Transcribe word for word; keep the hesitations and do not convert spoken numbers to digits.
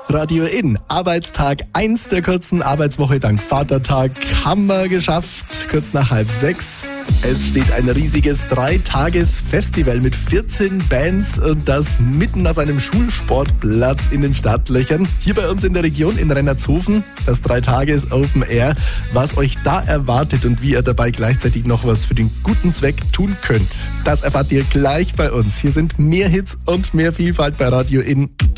Radio In, Arbeitstag eins der kurzen Arbeitswoche dank Vatertag haben wir geschafft, kurz nach halb sechs. Es steht ein riesiges Dreitages-Festival mit vierzehn Bands und das mitten auf einem Schulsportplatz in den Startlöchern. Hier bei uns in der Region in Rennertshofen, das Dreitages-Open Air. Was euch da erwartet und wie ihr dabei gleichzeitig noch was für den guten Zweck tun könnt, das erfahrt ihr gleich bei uns. Hier sind mehr Hits und mehr Vielfalt bei Radio In.